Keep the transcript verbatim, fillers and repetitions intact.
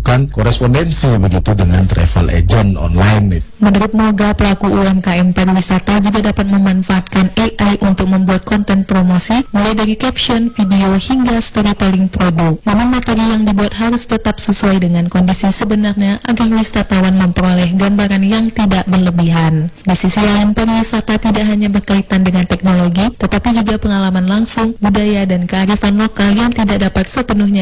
melakukan korespondensi begitu dengan travel agent online. Menurut Moga, pelaku U M K M pariwisata juga dapat memanfaatkan A I untuk membuat konten promosi, mulai dari caption, video, hingga storytelling produk. Namun materi yang dibuat harus tetap sesuai dengan kondisi sebenarnya agar wisatawan memperoleh gambaran yang tidak berlebihan. Di sisi lain, pariwisata tidak hanya berkaitan dengan teknologi, tetapi juga pengalaman langsung, budaya, dan kearifan lokal yang tidak dapat sepenuhnya